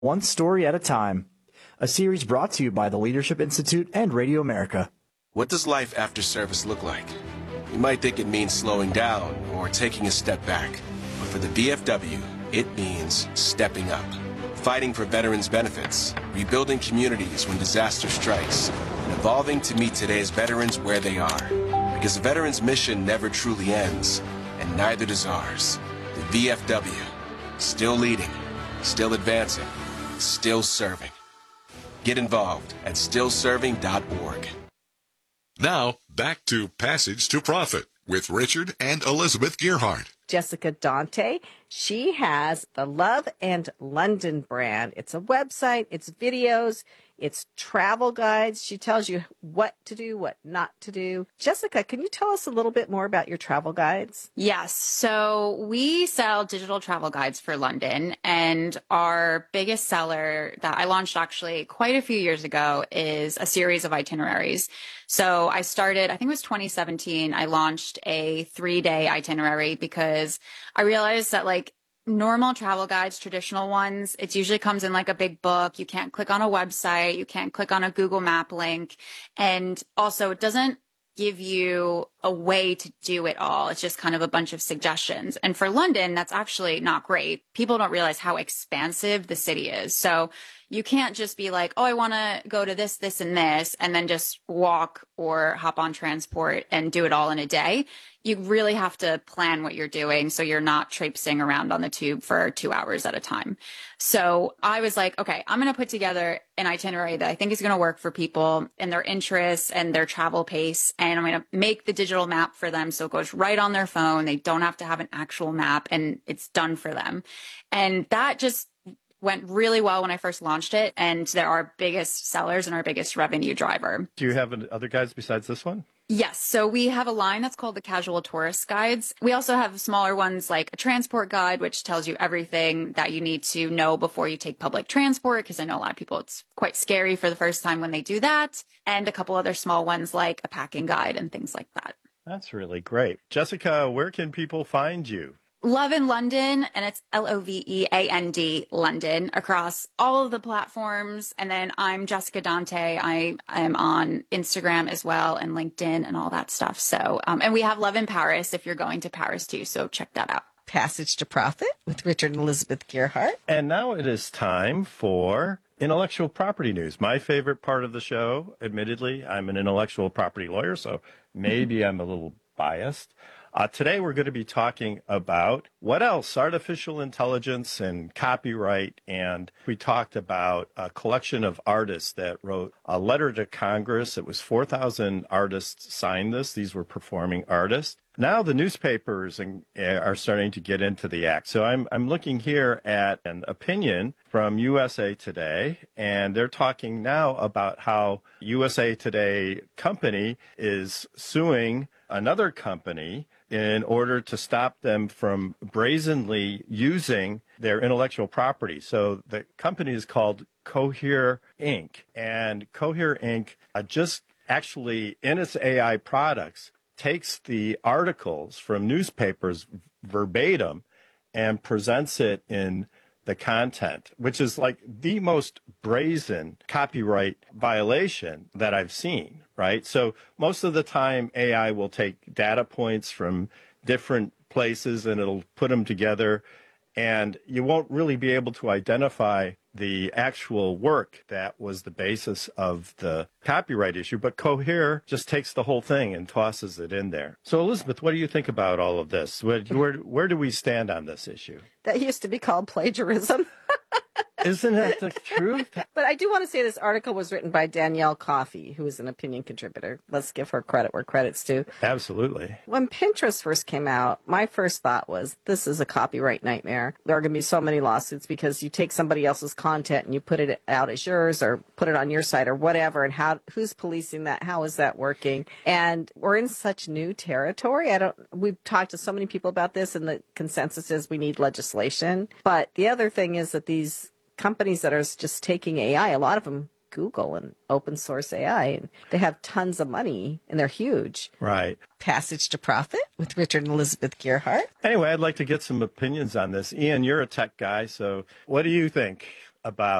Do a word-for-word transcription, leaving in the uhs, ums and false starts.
One story at a time. A series brought to you by the Leadership Institute and Radio America. What does life after service look like? You might think it means slowing down or taking a step back. But for the V F W, it means stepping up. Fighting for veterans' benefits, rebuilding communities when disaster strikes, and evolving to meet today's veterans where they are. Because a veteran's mission never truly ends, and neither does ours. The V F W, still leading, still advancing, still serving. Get involved at still serving dot org. Now, back to Passage to Profit with Richard and Elizabeth Gearhart. Jessica Dante. She has the Love and London brand. It's a website, it's videos, it's travel guides. She tells you what to do, what not to do. Jessica, can you tell us a little bit more about your travel guides? Yes. So we sell digital travel guides for London, and our biggest seller that I launched actually quite a few years ago is a series of itineraries. So I started, I think it was twenty seventeen, I launched a three-day itinerary because I realized that like normal travel guides, traditional ones, it usually comes in like a big book. You can't click on a website. You can't click on a Google Map link. And also it doesn't give you a way to do it all. It's just kind of a bunch of suggestions. And for London, that's actually not great. People don't realize how expansive the city is. So you can't just be like, oh, I want to go to this, this, and this, and then just walk or hop on transport and do it all in a day. You really have to plan what you're doing so you're not traipsing around on the tube for two hours at a time. So I was like, okay, I'm going to put together an itinerary that I think is going to work for people and their interests and their travel pace. And I'm going to make the digital map for them so it goes right on their phone. They don't have to have an actual map and it's done for them. And that just went really well when I first launched it. And they're our biggest sellers and our biggest revenue driver. Do you have other guides besides this one? Yes. So we have a line that's called the Casual Tourist Guides. We also have smaller ones like a transport guide, which tells you everything that you need to know before you take public transport, because I know a lot of people, it's quite scary for the first time when they do that. And a couple other small ones like a packing guide and things like that. That's really great. Jessica, where can people find you? Love in London, and it's L O V E A N D London across all of the platforms. And then I'm Jessica Dante. I am on Instagram as well and LinkedIn and all that stuff. So, um, and we have Love in Paris if you're going to Paris too. So check that out. Passage to Profit with Richard and Elizabeth Gearhart. And now it is time for intellectual property news. My favorite part of the show, admittedly. I'm an intellectual property lawyer, so maybe I'm a little biased. Uh, today, we're going to be talking about what else? Artificial intelligence and copyright. And we talked about a collection of artists that wrote a letter to Congress. It was four thousand artists signed this. These were performing artists. Now the newspapers are starting to get into the act. So I'm, I'm looking here at an opinion from U S A Today, and they're talking now about how U S A Today company is suing another company in order to stop them from brazenly using their intellectual property. So the company is called Cohere Incorporated. And Cohere Incorporated uh, just actually, in its A I products, takes the articles from newspapers verbatim and presents it in the content, which is like the most brazen copyright violation that I've seen, right? So most of the time, A I will take data points from different places and it'll put them together, and you won't really be able to identify the actual work that was the basis of the copyright issue. But Cohere just takes the whole thing and tosses it in there. So, Elizabeth, what do you think about all of this? Where, where, where do we stand on this issue? That used to be called plagiarism. Isn't that the truth? But I do want to say this article was written by Danielle Coffey, who is an opinion contributor. Let's give her credit where credit's due. Absolutely. When Pinterest first came out, my first thought was, this is a copyright nightmare. There are going to be so many lawsuits because you take somebody else's content and you put it out as yours or put it on your site or whatever. And how, who's policing that? How is that working? And we're in such new territory. I don't, we've talked to so many people about this, and the consensus is we need legislation. But the other thing is that these companies that are just taking A I, a lot of them, Google and open source A I, and they have tons of money and they're huge. Right. Passage to Profit with Richard and Elizabeth Gearhart. Anyway, I'd like to get some opinions on this. Ian, you're a tech guy, so what do you think? about